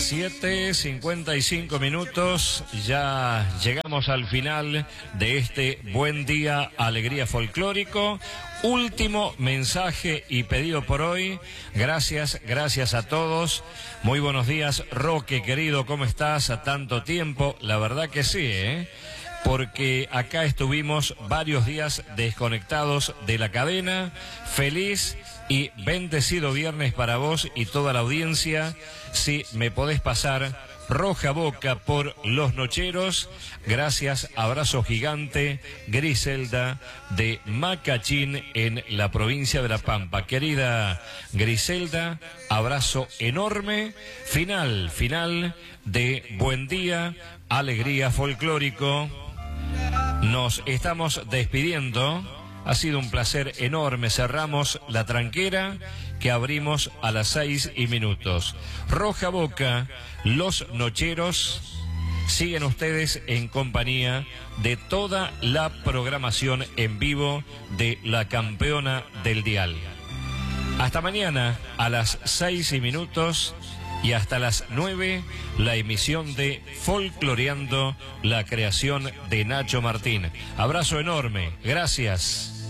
7:55 minutos, ya llegamos al final de este Buen Día Alegría Folclórico. Último mensaje y pedido por hoy. Gracias a todos. Muy buenos días, Roque, querido, ¿cómo estás? A tanto tiempo, la verdad que sí, porque acá estuvimos varios días desconectados de la cadena. Feliz y bendecido viernes para vos y toda la audiencia. Si me podés pasar Roja Boca por Los Nocheros. Gracias, abrazo gigante. Griselda de Macachín en la provincia de La Pampa. Querida Griselda, abrazo enorme. Final de Buen Día Alegría Folclórico. Nos estamos despidiendo. Ha sido un placer enorme. Cerramos la tranquera que abrimos a las 6:00. Roja Boca, Los Nocheros. Siguen ustedes en compañía de toda la programación en vivo de la campeona del dial. Hasta mañana a las 6:00 y hasta las 9, la emisión de Folcloreando, la creación de Nacho Martín. Abrazo enorme. Gracias.